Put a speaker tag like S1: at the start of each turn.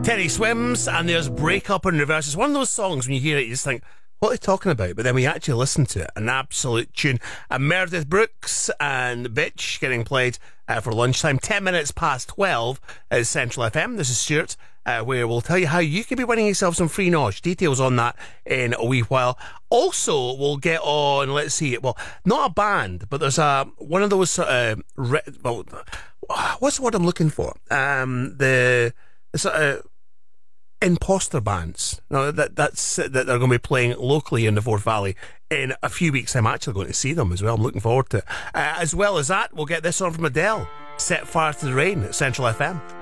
S1: Teddy Swims, and there's Break Up in Reverse. It's one of those songs when you hear it, you just think, what are they talking about? But then we actually listen to it. An absolute tune. And Meredith Brooks and Bitch getting played for lunchtime. 10 minutes past 12 is Central FM. This is Stuart, where we'll tell you how you could be winning yourself some free nosh. Details on that in a wee while. Also, we'll get on, let's see, well, not a band, but there's one of those sort of, what's the word I'm looking for? The sort of imposter bands. No, that's that they're going to be playing locally in the Forth Valley in a few weeks. I'm actually going to see them as well. I'm looking forward to it. As well as that, we'll get this on from Adele. Set Fire to the Rain at Central FM.